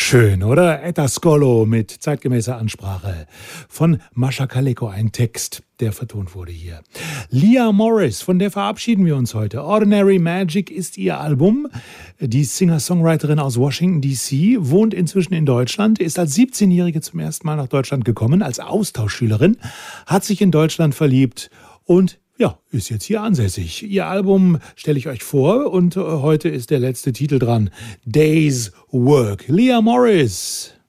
Schön, oder? Etta Scolo mit zeitgemäßer Ansprache. Von Mascha Kaleko, ein Text, der vertont wurde hier. Leah Morris, von der verabschieden wir uns heute. Ordinary Magic ist ihr Album. Die Singer-Songwriterin aus Washington, D.C., wohnt inzwischen in Deutschland, ist als 17-Jährige zum ersten Mal nach Deutschland gekommen, als Austauschschülerin, hat sich in Deutschland verliebt und ja, ist jetzt hier ansässig. Ihr Album stelle ich euch vor und heute ist der letzte Titel dran. Days Work. Leah Morris.